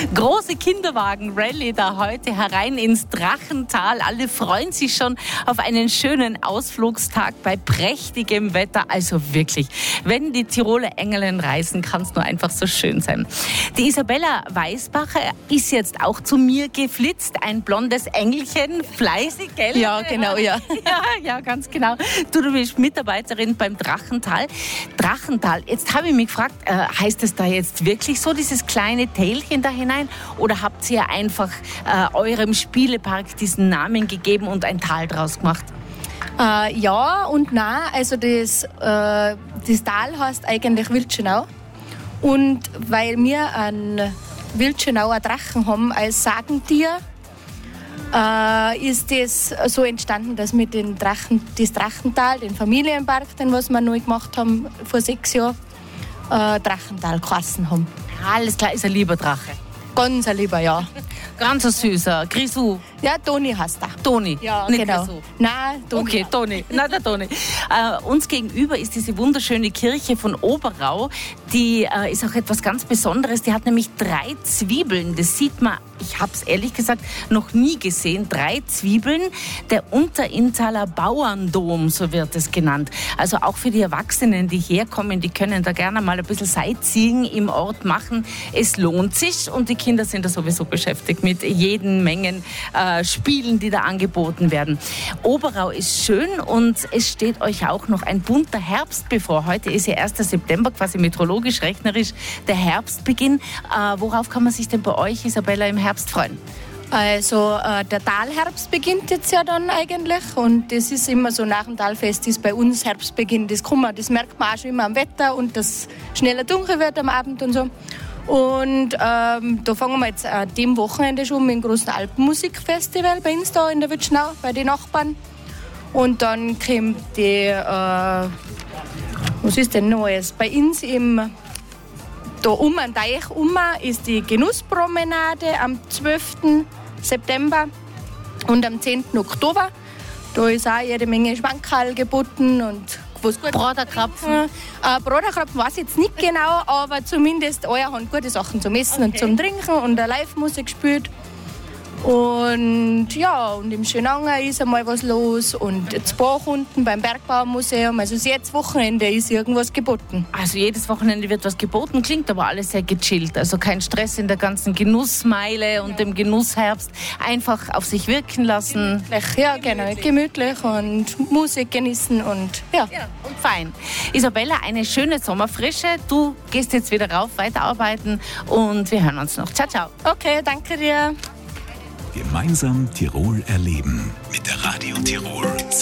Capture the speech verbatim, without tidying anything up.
Große Kinderwagen-Rallye da heute herein ins Drachental. Alle freuen sich schon auf einen schönen Ausflugstag bei prächtigem Wetter. Also wirklich, wenn die Tiroler Engelen reisen, kann es nur einfach so schön sein. Die Isabella Weisbacher ist jetzt auch zu mir geflitzt. Ein blondes Engelchen, fleißig, gell? Ja, genau, ja. Ja, ja, ganz genau. Du, du bist Mitarbeiterin beim Drachental. Drachental, jetzt habe ich mich gefragt, äh, heißt es da jetzt wirklich so, dieses kleine Tälchen da hinein? Oder habt ihr einfach äh, eurem Spielepark diesen Namen gegeben und ein Tal draus gemacht? Äh, ja und nein. Also das, äh, das Tal heißt eigentlich Wildschönau. Und weil wir einen Wildschönauer Drachen haben als Sagentier, äh, ist das so entstanden, dass wir den Drachen, das Drachental, den Familienpark, den was wir neu gemacht haben vor sechs Jahren, äh, Drachental geheißen haben. Alles klar, ist ein lieber Drache. Ganz ein lieber, ja. Ganz ein süßer. Grisou. Ja, Toni heißt er. Toni. Ja, nicht genau. Grisou. Nein, Toni. Okay, Toni. Na, der Toni. Äh, uns gegenüber ist diese wunderschöne Kirche von Oberau. Die äh, ist auch etwas ganz Besonderes. Die hat nämlich drei Zwiebeln. Das sieht man, ich habe es ehrlich gesagt noch nie gesehen. Drei Zwiebeln. Der Unterinntaler Bauerndom, so wird es genannt. Also auch für die Erwachsenen, die herkommen, die können da gerne mal ein bisschen Sightseeing im Ort machen. Es lohnt sich und die Kinder sind da sowieso beschäftigt mit jeden Mengen äh, Spielen, die da angeboten werden. Oberau ist schön und es steht euch auch noch ein bunter Herbst bevor. Heute ist ja erster September, quasi meteorologisch, rechnerisch der Herbstbeginn. Äh, worauf kann man sich denn bei euch, Isabella, im Herbst freuen? Also äh, der Talherbst beginnt jetzt ja dann eigentlich und das ist immer so, nach dem Talfest ist bei uns Herbstbeginn. Das, kann man, das merkt man auch schon immer am Wetter und dass schneller dunkel wird am Abend und so. Und ähm, da fangen wir jetzt äh, dem Wochenende schon mit dem großen Alpenmusikfestival bei uns da in der Wildschönau, bei den Nachbarn. Und dann kommt die, äh, was ist denn Neues? Bei uns im, da um den Teich um ist die Genusspromenade am zwölften September und am zehnten Oktober. Da ist auch jede Menge Schwankerl geboten und was gut. Braterkrapfen. Äh, Braterkrapfen weiß ich jetzt nicht genau, aber zumindest alle haben gute Sachen zum Essen okay. und zum Trinken und eine Live-Musik gespielt. Und ja, und im Schönanger ist einmal was los und jetzt Bach unten beim Bergbaumuseum. Also jedes Wochenende ist irgendwas geboten. Also jedes Wochenende wird was geboten, klingt aber alles sehr gechillt. Also kein Stress in der ganzen Genussmeile und ja. dem Genussherbst. Einfach auf sich wirken lassen. Gemütlich, ja genau, gemütlich und Musik genießen und ja. ja. Und fein. Isabella, eine schöne Sommerfrische. Du gehst jetzt wieder rauf, weiterarbeiten und wir hören uns noch. Ciao, ciao. Okay, danke dir. Gemeinsam Tirol erleben mit der Radio Tirol.